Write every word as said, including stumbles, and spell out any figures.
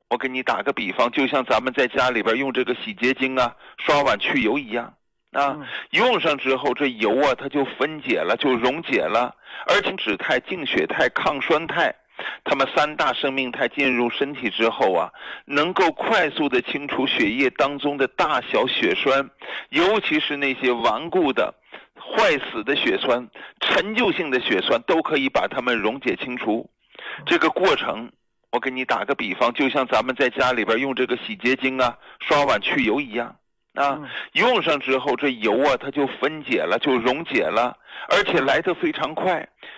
我给你打个比方，就像咱们在家里边用这个洗洁精啊刷碗去油一样啊， 嗯用上之后这油啊它就分解了，就溶解了，而且脂态、净血态、抗酸态，它们三大生命态进入身体之后啊，能够快速的清除血液当中的大小血栓，尤其是那些顽固的坏死的血栓、陈旧性的血栓，都可以把它们溶解清除。这个过程我给你打个比方，就像咱们在家里边用这个洗洁精啊刷碗去油一样啊，用上之后这油啊它就分解了，就溶解了，而且来得非常快。